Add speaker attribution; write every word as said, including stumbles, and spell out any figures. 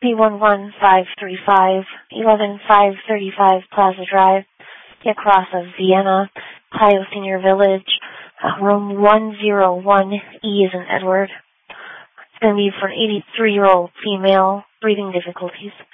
Speaker 1: P one one five three five, eleven five thirty-five Plaza Drive, across of Vienna, Ohio Senior Village, uh, room one oh one E as in Edward. It's going to be for an eighty-three-year-old female, breathing difficulties.